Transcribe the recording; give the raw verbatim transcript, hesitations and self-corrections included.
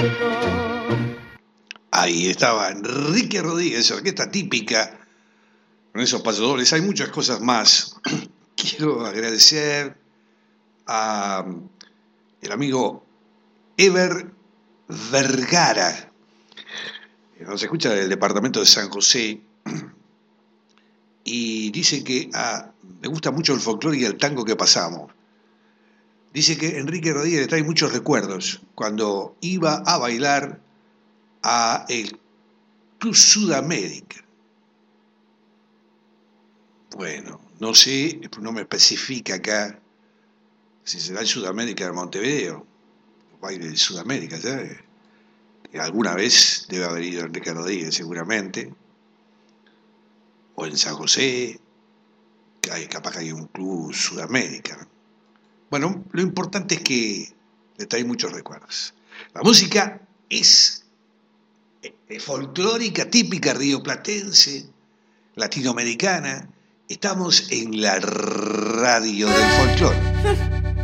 Ahí estaba Enrique Rodríguez, orquesta típica, con esos pasodobles. Hay muchas cosas más. Quiero agradecer a el amigo Ever Vergara, que nos escucha del departamento de San José, y dice que ah, me gusta mucho el folclore y el tango que pasamos. Dice que Enrique Rodríguez le trae muchos recuerdos cuando iba a bailar a el Club Sudamérica. Bueno, no sé, no me especifica acá si será el Sudamérica de Montevideo, el baile de Sudamérica, ¿sabes? Alguna vez debe haber ido Enrique Rodríguez, seguramente, o en San José, que hay, capaz que hay un Club Sudamérica. Bueno, lo importante es que le trae muchos recuerdos. La música es folclórica, típica rioplatense, latinoamericana. Estamos en la radio del folclore.